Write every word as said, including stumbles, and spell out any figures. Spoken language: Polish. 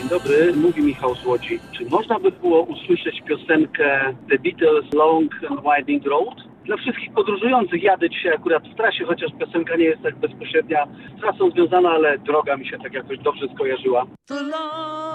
Dzień dobry, mówi Michał z Łodzi. Czy można by było usłyszeć piosenkę The Beatles Long and Winding Road? Dla wszystkich podróżujących jadę dzisiaj akurat w trasie, chociaż piosenka nie jest tak bezpośrednia z trasą związana, ale droga mi się tak jakoś dobrze skojarzyła.